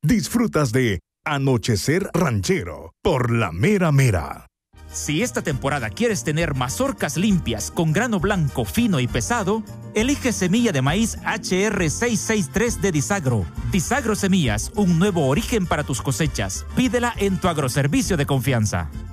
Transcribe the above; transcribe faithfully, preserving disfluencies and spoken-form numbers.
disfrutas de Anochecer Ranchero por La Mera Mera. Si esta temporada quieres tener mazorcas limpias con grano blanco, fino y pesado, elige semilla de maíz H R seiscientos sesenta y tres de Disagro. Disagro Semillas, un nuevo origen para tus cosechas. Pídela en tu agroservicio de confianza.